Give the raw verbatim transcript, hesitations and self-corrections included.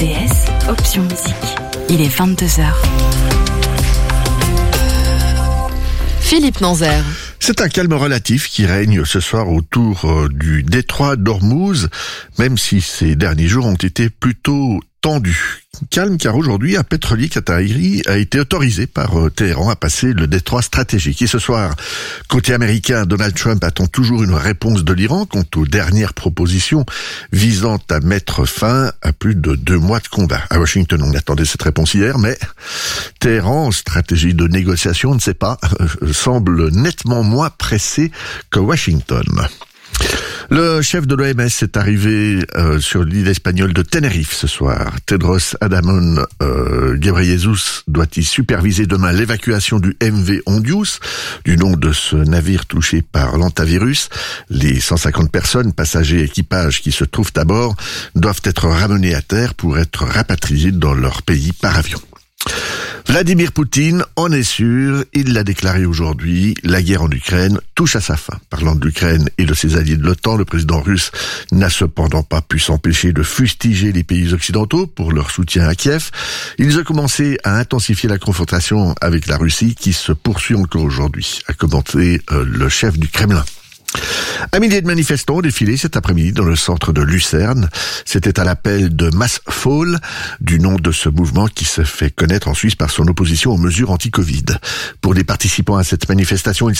D S, option musique. Il est vingt-deux heures. Philippe Nanzer. C'est un calme relatif qui règne ce soir autour du détroit d'Ormuz, même si ces derniers jours ont été plutôt tendus. Calme car aujourd'hui, un pétrolier qatari a été autorisé par Téhéran à passer le détroit stratégique. Et ce soir, côté américain, Donald Trump attend toujours une réponse de l'Iran quant aux dernières propositions visant à mettre fin à plus de deux mois de combat. À Washington, on attendait cette réponse hier, mais Téhéran, stratégie de négociation, ne sait pas, semble nettement moins pressé que Washington. Le chef de l'O M S est arrivé euh, sur l'île espagnole de Tenerife ce soir. Tedros Adhanom euh, Ghebreyesus doit y superviser demain l'évacuation du M V Hondius, du nom de ce navire touché par l'hantavirus. Les cent cinquante personnes, passagers et équipages qui se trouvent à bord, doivent être ramenés à terre pour être rapatriés dans leur pays par avion. Vladimir Poutine en est sûr, il l'a déclaré aujourd'hui, la guerre en Ukraine touche à sa fin. Parlant de l'Ukraine et de ses alliés de l'OTAN, le président russe n'a cependant pas pu s'empêcher de fustiger les pays occidentaux pour leur soutien à Kiev. Ils ont commencé à intensifier la confrontation avec la Russie qui se poursuit encore aujourd'hui, a commenté euh, le chef du Kremlin. Un millier de manifestants ont défilé cet après-midi dans le centre de Lucerne. C'était à l'appel de Massfall, du nom de ce mouvement qui se fait connaître en Suisse par son opposition aux mesures anti-Covid. Pour les participants à cette manifestation, il